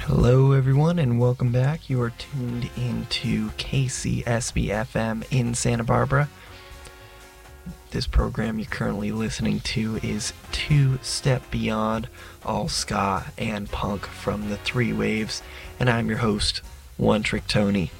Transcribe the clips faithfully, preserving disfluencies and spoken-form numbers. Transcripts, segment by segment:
Hello everyone and welcome back. You are tuned into K C S B F M in Santa Barbara. This program you're currently listening to is Two Step Beyond, all ska and punk from the Three Waves, and I'm your host, One Trick Tony.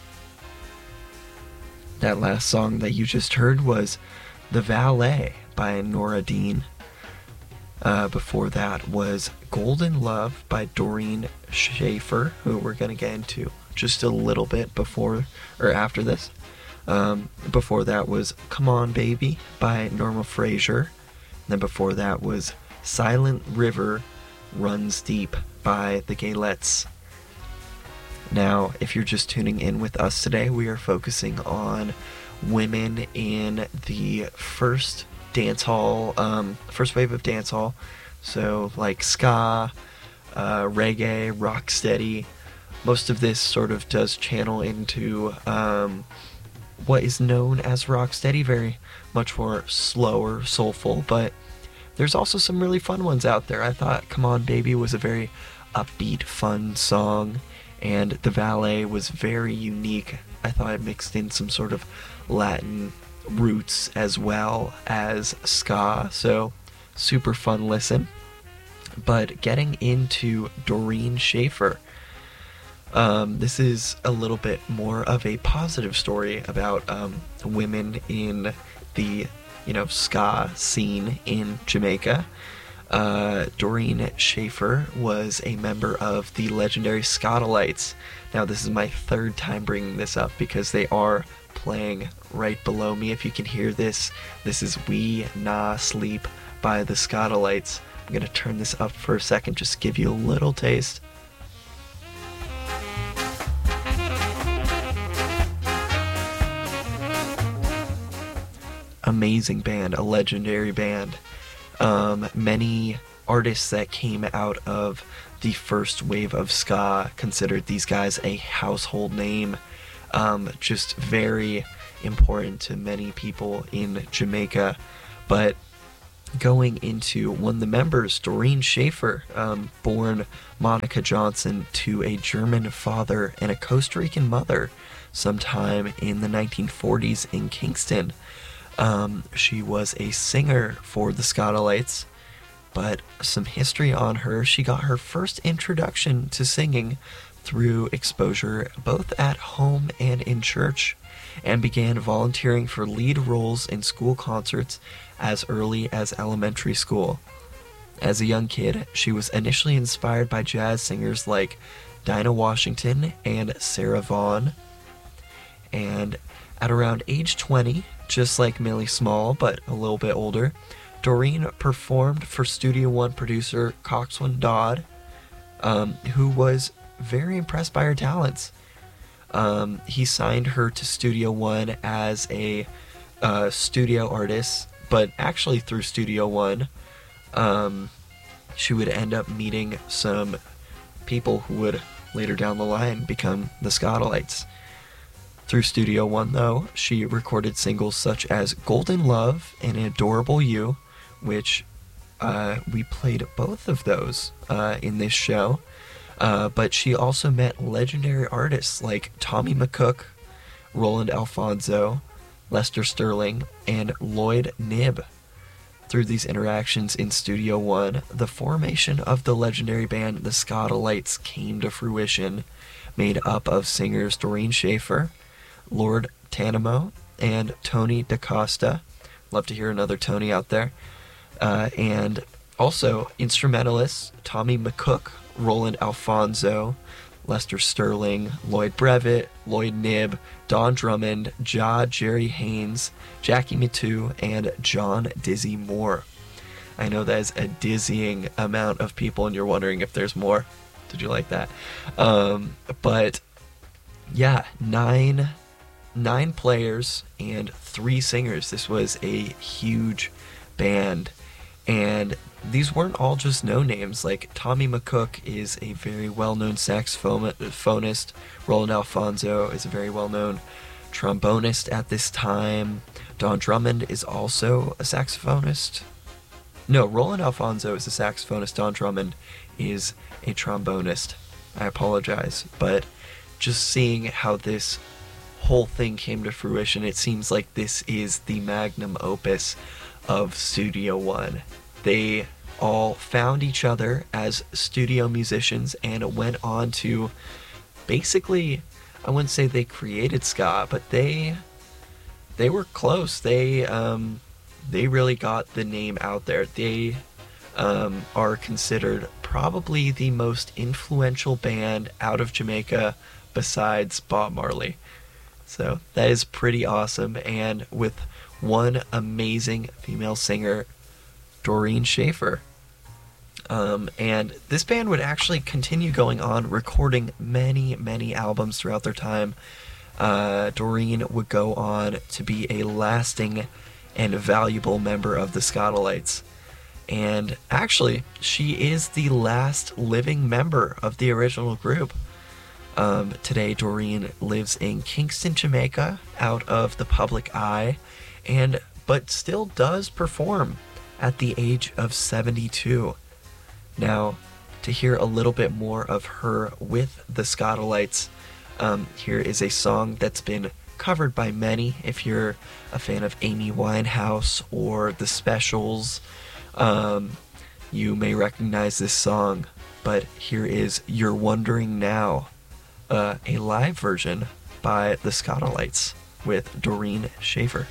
That last song that you just heard was The Valet by Nora Dean. Uh, before that was Golden Love by Doreen Schaefer, who we're going to get into just a little bit before or after this. Um, before that was Come On Baby by Norma Fraser. And then before that was Silent River Runs Deep by the Gaylettes. Now, if you're just tuning in with us today, we are focusing on women in the first dancehall, um, first wave of dancehall, so like ska, uh, reggae, rocksteady. Most of this sort of does channel into um, what is known as rocksteady, very much more slower, soulful, but there's also some really fun ones out there. I thought Come On Baby was a very upbeat, fun song, and The Valet was very unique. I thought it mixed in some sort of Latin roots as well as ska, so super fun listen. But getting into Doreen Schaefer, um, this is a little bit more of a positive story about um, women in the, you know, ska scene in Jamaica. Uh, Doreen Schaefer was a member of the legendary Skatalites. Now, this is my third time bringing this up because they are playing right below me. If you can hear this, this is We Nah Sleep by the Skatalites. I'm going to turn this up for a second, just to give you a little taste. Amazing band, a legendary band. Um, many artists that came out of the first wave of ska considered these guys a household name. Um, just very important to many people in Jamaica. But going into one of the members, Doreen Schaefer, um, born Monica Johnson to a German father and a Costa Rican mother sometime in the nineteen forties in Kingston. Um, she was a singer for the Skatalites, but some history on her. She got her first introduction to singing through exposure both at home and in church, and began volunteering for lead roles in school concerts as early as elementary school. As a young kid, she was initially inspired by jazz singers like Dinah Washington and Sarah Vaughan, and at around age twenty, just like Millie Small but a little bit older, Doreen performed for Studio One producer Coxswain Dodd, um, who was very impressed by her talents. Um, he signed her to Studio One as a uh, studio artist, but actually through Studio One, um, she would end up meeting some people who would later down the line become the Skatalites. Through Studio One, though, she recorded singles such as Golden Love and Adorable You, which uh, we played both of those uh, in this show. Uh, but she also met legendary artists like Tommy McCook, Roland Alfonso, Lester Sterling, and Lloyd Knibb. Through these interactions in Studio One, the formation of the legendary band The Skatalites came to fruition, made up of singers Doreen Schaefer, Lord Tanamo, and Tony DaCosta. Love to hear another Tony out there. Uh, and also instrumentalists Tommy McCook, Roland Alfonso, Lester Sterling, Lloyd Brevitt, Lloyd Knibb, Don Drummond, Ja Jerry Haynes, Jackie Mittoo, and John Dizzy Moore. I know that is a dizzying amount of people, and you're wondering if there's more. Did you like that? Um, but yeah, nine nine players and three singers. This was a huge band, and these weren't all just no-names. Like Tommy McCook is a very well-known saxophonist. Roland Alfonso is a very well-known trombonist at this time. Don Drummond is also a saxophonist. No, Roland Alfonso is a saxophonist. Don Drummond is a trombonist. I apologize. But just seeing how this whole thing came to fruition, it seems like this is the magnum opus of Studio One. They all found each other as studio musicians and went on to basically, I wouldn't say they created ska, but they they were close. They um, they really got the name out there. They um, are considered probably the most influential band out of Jamaica besides Bob Marley. So that is pretty awesome. And with one amazing female singer, Doreen Schaefer. Um, and this band would actually continue going on, recording many, many albums throughout their time. Uh, Doreen would go on to be a lasting and valuable member of the Skatalites. And actually, she is the last living member of the original group. Um, today, Doreen lives in Kingston, Jamaica, out of the public eye, and but still does perform at the age of seventy-two. Now, to hear a little bit more of her with the Skatalites, um, here is a song that's been covered by many. If you're a fan of Amy Winehouse or The Specials, um, you may recognize this song. But here is You're Wondering Now, uh, a live version by the Skatalites with Doreen Schaefer.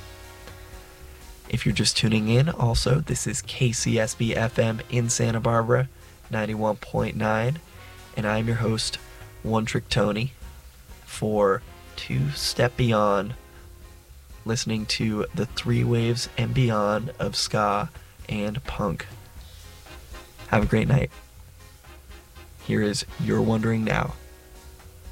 If you're just tuning in, also, this is K C S B F M in Santa Barbara, ninety-one point nine, and I'm your host, One Trick Tony, for Two Step Beyond, listening to the three waves and beyond of ska and punk. Have a great night. Here is You're Wondering Now.